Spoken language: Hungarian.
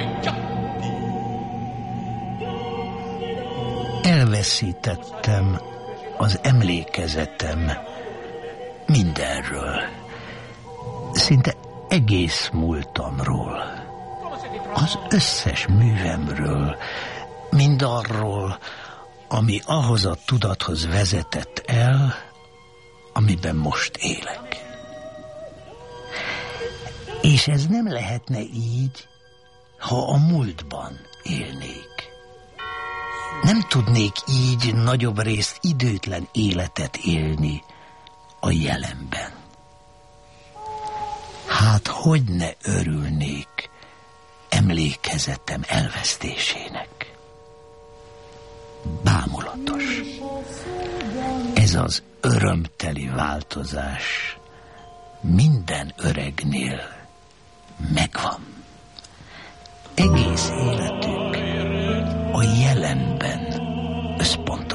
Elveszítettem az emlékezetem mindenről, szinte egész múltamról, az összes művemről, mindarról, ami ahhoz a tudathoz vezetett el, amiben most élek. És ez nem lehetne így, ha a múltban élnék. Nem tudnék így nagyobb részt időtlen életet élni a jelenben. Hát hogy ne örülnék emlékezetem elvesztésének? Bámulatos. Ez az örömteli változás minden öregnél megvan. Egész életük a jelenben összpontosít.